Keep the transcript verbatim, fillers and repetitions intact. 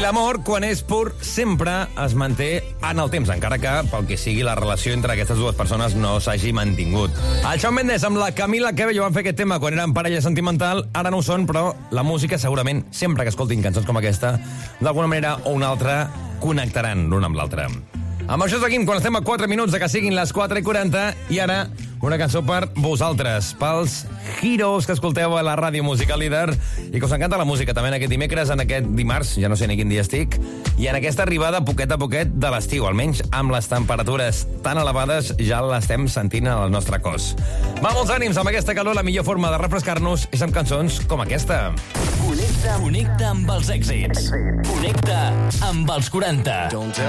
l'amor, quan és pur, sempre es manté en el temps, encara que, pel que sigui, la relació entre aquestes dues persones no s'hagi mantingut. El Shawn Mendes amb la Camila Cabello van fer aquest tema quan eren parella sentimental, ara no ho són, però la música segurament, sempre que escoltin cançons com aquesta, d'alguna manera o una altra, connectaran l'un amb l'altre. Amb això seguim quan estem a quatre minuts de que siguin les quatre i quaranta, i ara una cançó per vosaltres, pels Heroes que escolteu a la ràdio Música Líder i que us encanta la música també en aquest dimecres, en aquest dimarts, ja no sé ni quin dia estic, i en aquesta arribada poquet a poquet de l'estiu, almenys amb les temperatures tan elevades ja l'estem sentint al nostre cos. Va, molts ànims, amb aquesta calor la millor forma de refrescar-nos és amb cançons com aquesta. Connecta, connecta amb els èxits. Connecta amb els quaranta.